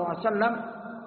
الله عليه وسلم: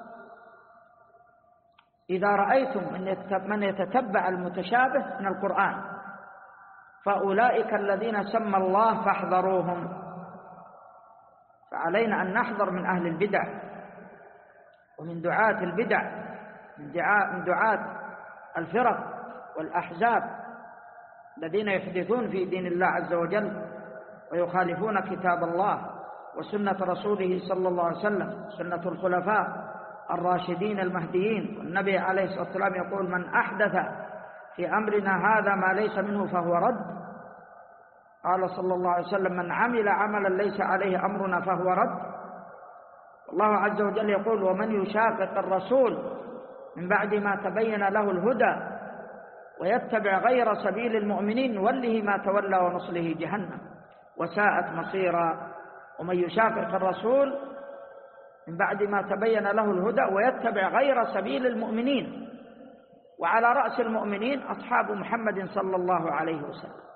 إذا رأيتم من يتتبع المتشابه من القرآن فأولئك الذين سمى الله فاحذروهم. فعلينا أن نحذر من أهل البدع ومن دعاة البدع، من دعاة الفرق والأحزاب الذين يحدثون في دين الله عز وجل ويخالفون كتاب الله وسنة رسوله صلى الله عليه وسلم، سنة الخلفاء الراشدين المهديين. والنبي عليه الصلاة والسلام يقول: من أحدث في أمرنا هذا ما ليس منه فهو رد. قال صلى الله عليه وسلم: من عمل عملا ليس عليه أمرنا فهو رد. الله عز وجل يقول: ومن يشاقق الرسول من بعد ما تبين له الهدى ويتبع غير سبيل المؤمنين نوله ما تولى ونصله جهنم وساءت مصيرا. ومن يشاقق الرسول من بعد ما تبين له الهدى ويتبع غير سبيل المؤمنين، وعلى رأس المؤمنين أصحاب محمد صلى الله عليه وسلم.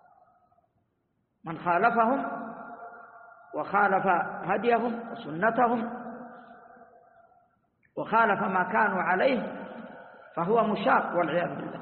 من خالفهم وخالف هديهم وسنتهم وخالف ما كانوا عليه فهو مشاق والعياذ بالله،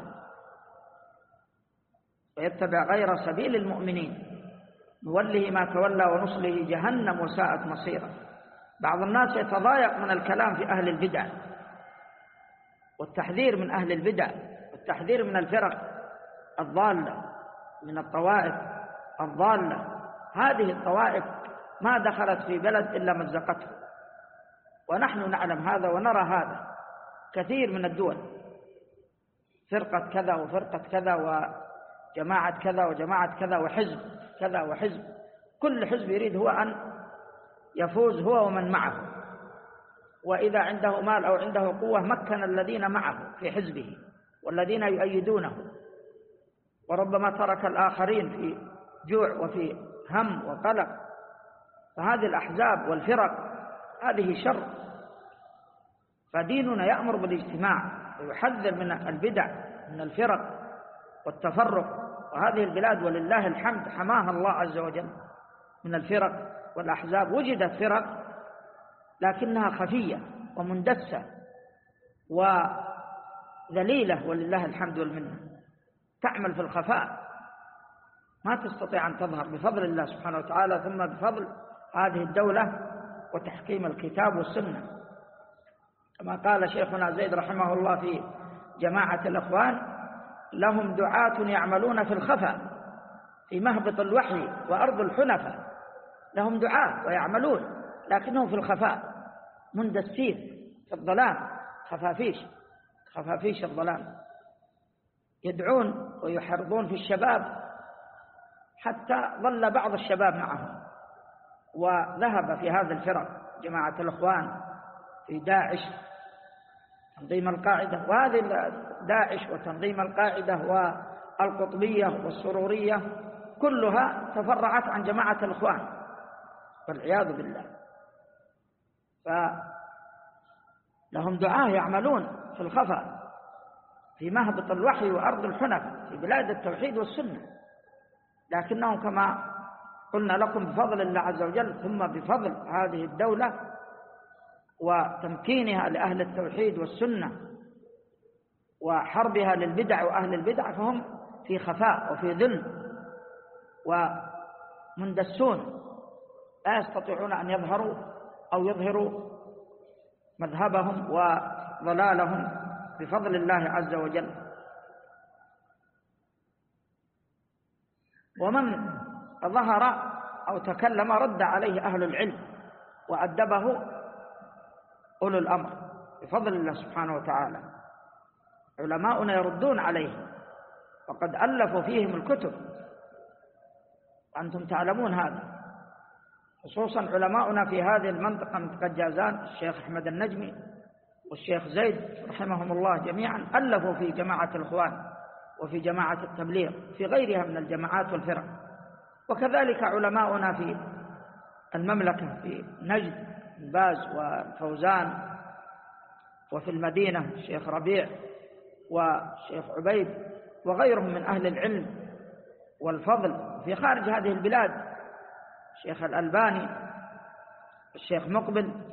ويتبع غير سبيل المؤمنين نوله ما تولى ونصله جهنم وساءت مصيرا. بعض الناس يتضايق من الكلام في أهل البدع والتحذير من أهل البدع والتحذير من الفرق الضالة، من الطوائف الضالة. هذه الطوائف ما دخلت في بلد إلا مزقته، ونحن نعلم هذا ونرى هذا. كثير من الدول فرقة كذا وفرقة كذا وجماعة كذا وجماعة كذا وحزب كذا وحزب، كل حزب يريد هو أن يفوز هو ومن معه، وإذا عنده مال أو عنده قوة مكن الذين معه في حزبه والذين يؤيدونه، وربما ترك الآخرين في جوع وفي هم وقلق. فهذه الأحزاب والفرق هذه شر. فديننا يأمر بالاجتماع ويحذر من البدع من الفرق والتفرق. وهذه البلاد ولله الحمد حماها الله عز وجل من الفرق والأحزاب. وجدت فرق لكنها خفية ومندسة وذليلة ولله الحمد والمنة، تعمل في الخفاء، ما تستطيع أن تظهر بفضل الله سبحانه وتعالى، ثم بفضل هذه الدولة وتحكيم الكتاب والسنة. كما قال شيخنا زيد رحمه الله في جماعة الإخوان: لهم دعاة يعملون في الخفاء في مهبط الوحي وأرض الحنفاء. لهم دعاة ويعملون لكنهم في الخفاء مندسين في الظلام، خفافيش الظلام، يدعون ويحرضون في الشباب حتى ظل بعض الشباب معهم وذهب في هذه الفرق، جماعة الإخوان، في داعش، تنظيم القاعدة. وهذه داعش وتنظيم القاعدة والقطبية والسرورية كلها تفرعت عن جماعة الإخوان والعياذ بالله. فلهم دعاة يعملون في الخفاء في مهبط الوحي وأرض الحنف في بلاد التوحيد والسنة، لكنهم كما قلنا لكم بفضل الله عز وجل ثم بفضل هذه الدولة وتمكينها لأهل التوحيد والسنة وحربها للبدع وأهل البدع، فهم في خفاء وفي ذل ومندسون، لا يستطيعون أن يظهروا أو يظهروا مذهبهم وضلالهم بفضل الله عز وجل. ومن ظهر أو تكلم رد عليه أهل العلم وأدبه أولو الأمر بفضل الله سبحانه وتعالى. علماؤنا يردون عليه وقد ألفوا فيهم الكتب، وأنتم تعلمون هذا، خصوصا علماؤنا في هذه المنطقة، منطقة جازان، الشيخ أحمد النجمي والشيخ زيد رحمهم الله جميعا ألفوا في جماعة الإخوان وفي جماعة التبليغ في غيرها من الجماعات والفرق. وكذلك علماؤنا في المملكة في نجد، باز والفوزان، وفي المدينة الشيخ ربيع والشيخ عبيد وغيرهم من أهل العلم والفضل. في خارج هذه البلاد الشيخ الألباني، الشيخ مقبل